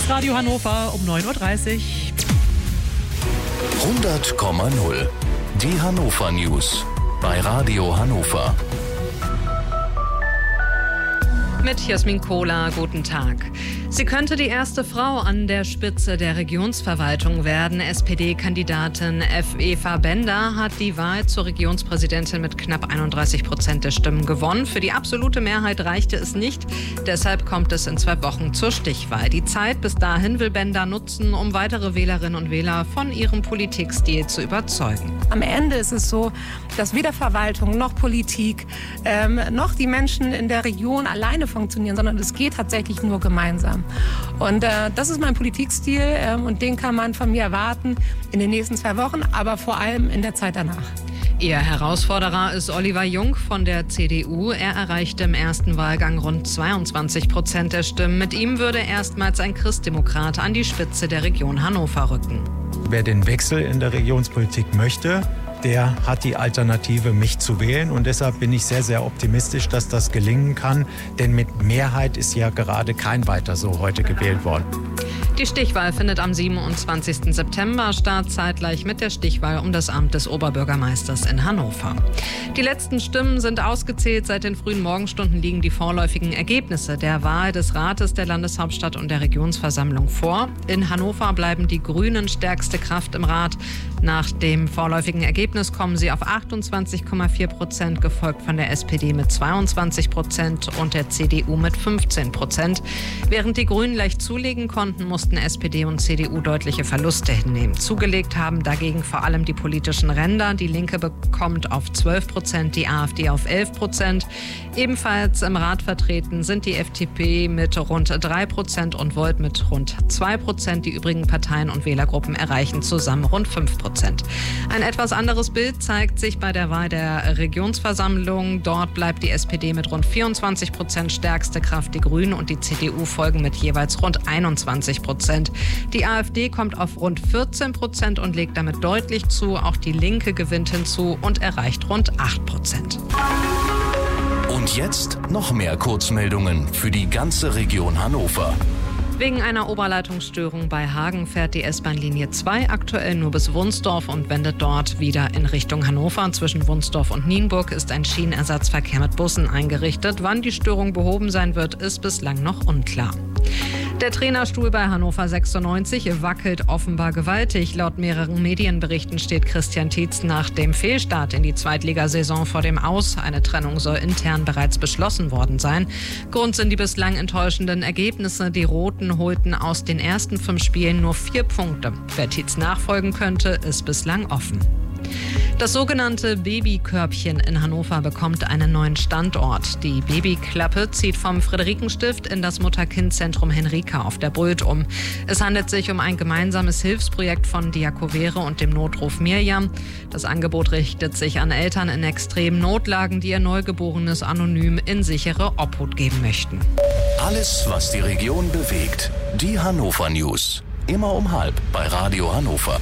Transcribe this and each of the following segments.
Radio Hannover um 9.30 Uhr. 100,0. Die Hannover News bei Radio Hannover. Mit Jasmin Kohler, guten Tag. Sie könnte die erste Frau an der Spitze der Regionsverwaltung werden. SPD-Kandidatin Eva Bender hat die Wahl zur Regionspräsidentin mit knapp 31% der Stimmen gewonnen. Für die absolute Mehrheit reichte es nicht. Deshalb kommt es in 2 Wochen zur Stichwahl. Die Zeit bis dahin will Bender nutzen, um weitere Wählerinnen und Wähler von ihrem Politikstil zu überzeugen. Am Ende ist es so, dass weder Verwaltung noch Politik noch die Menschen in der Region alleine funktionieren, sondern es geht tatsächlich nur gemeinsam. Und das ist mein Politikstil und den kann man von mir erwarten in den nächsten 2 Wochen, aber vor allem in der Zeit danach. Ihr Herausforderer ist Oliver Jung von der CDU. Er erreichte im ersten Wahlgang rund 22% der Stimmen. Mit ihm würde erstmals ein Christdemokrat an die Spitze der Region Hannover rücken. Wer den Wechsel in der Regionspolitik möchte, der hat die Alternative, mich zu wählen. Und deshalb bin ich sehr, sehr optimistisch, dass das gelingen kann. Denn mit Mehrheit ist ja gerade kein weiter so heute gewählt worden. Die Stichwahl findet am 27. September statt, zeitgleich mit der Stichwahl um das Amt des Oberbürgermeisters in Hannover. Die letzten Stimmen sind ausgezählt. Seit den frühen Morgenstunden liegen die vorläufigen Ergebnisse der Wahl des Rates der Landeshauptstadt und der Regionsversammlung vor. In Hannover bleiben die Grünen stärkste Kraft im Rat. Nach dem vorläufigen Ergebnis kommen sie auf 28,4%, gefolgt von der SPD mit 22% und der CDU mit 15%. Während die Grünen leicht zulegen konnten, mussten SPD und CDU deutliche Verluste hinnehmen. Zugelegt haben dagegen vor allem die politischen Ränder. Die Linke bekommt auf 12%, die AfD auf 11%. Ebenfalls im Rat vertreten sind die FDP mit rund 3% und Volt mit rund 2%. Die übrigen Parteien und Wählergruppen erreichen zusammen rund 5%. Ein etwas anderes Bild zeigt sich bei der Wahl der Regionsversammlung. Dort bleibt die SPD mit rund 24% stärkste Kraft. Die Grünen und die CDU folgen mit jeweils rund 21%. Die AfD kommt auf rund 14% und legt damit deutlich zu. Auch die Linke gewinnt hinzu und erreicht rund 8%. Und jetzt noch mehr Kurzmeldungen für die ganze Region Hannover. Wegen einer Oberleitungsstörung bei Hagen fährt die S-Bahn-Linie 2 aktuell nur bis Wunsdorf und wendet dort wieder in Richtung Hannover. Zwischen Wunsdorf und Nienburg ist ein Schienenersatzverkehr mit Bussen eingerichtet. Wann die Störung behoben sein wird, ist bislang noch unklar. Der Trainerstuhl bei Hannover 96 wackelt offenbar gewaltig. Laut mehreren Medienberichten steht Christian Tietz nach dem Fehlstart in die Zweitligasaison vor dem Aus. Eine Trennung soll intern bereits beschlossen worden sein. Grund sind die bislang enttäuschenden Ergebnisse. Die Roten holten aus den ersten 5 Spielen nur 4 Punkte. Wer Tietz nachfolgen könnte, ist bislang offen. Das sogenannte Babykörbchen in Hannover bekommt einen neuen Standort. Die Babyklappe zieht vom Friederikenstift in das Mutter-Kind-Zentrum Henrika auf der Bult um. Es handelt sich um ein gemeinsames Hilfsprojekt von Diakovere und dem Notruf Mirjam. Das Angebot richtet sich an Eltern in extremen Notlagen, die ihr Neugeborenes anonym in sichere Obhut geben möchten. Alles, was die Region bewegt. Die Hannover News. Immer um 12:30 bei Radio Hannover.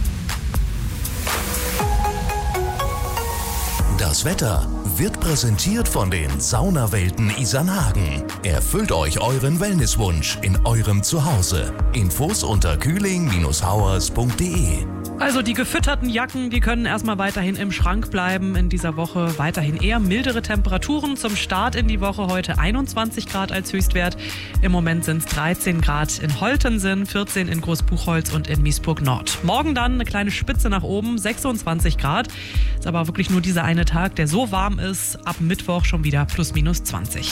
Das Wetter wird präsentiert von den Saunawelten Isernhagen. Erfüllt euch euren Wellnesswunsch in eurem Zuhause. Infos unter kühling-hauers.de. Also die gefütterten Jacken, die können erstmal weiterhin im Schrank bleiben. In dieser Woche weiterhin eher mildere Temperaturen. Zum Start in die Woche heute 21 Grad als Höchstwert. Im Moment sind es 13 Grad in Holtensen, 14 in Großbuchholz und in Miesburg Nord. Morgen dann eine kleine Spitze nach oben, 26 Grad. Ist aber wirklich nur dieser eine Tag, der so warm ist. Ab Mittwoch schon wieder plus/minus 20.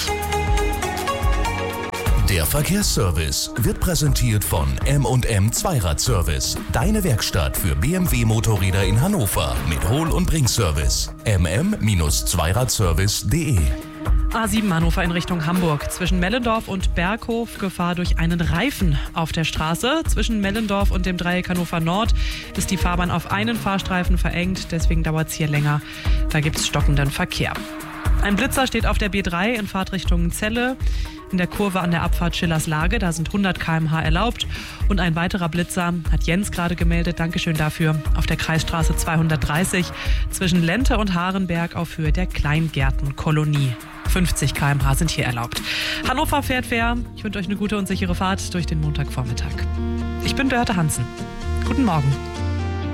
Der Verkehrsservice wird präsentiert von M&M Zweiradservice. Deine Werkstatt für BMW-Motorräder in Hannover mit Hol- und Bringservice. mm-zweiradservice.de. A7 Hannover in Richtung Hamburg. Zwischen Mellendorf und Berghof Gefahr durch einen Reifen auf der Straße. Zwischen Mellendorf und dem Dreieck Hannover Nord ist die Fahrbahn auf einen Fahrstreifen verengt. Deswegen dauert es hier länger. Da gibt es stockenden Verkehr. Ein Blitzer steht auf der B3 in Fahrtrichtung Celle. In der Kurve an der Abfahrt Schillers Lage, da sind 100 km/h erlaubt. Und ein weiterer Blitzer hat Jens gerade gemeldet, Dankeschön dafür, auf der Kreisstraße 230 zwischen Lente und Harenberg auf Höhe der Kleingärtenkolonie. 50 km/h sind hier erlaubt. Hannover fährt fair. Ich wünsche euch eine gute und sichere Fahrt durch den Montagvormittag. Ich bin Dörte Hansen. Guten Morgen.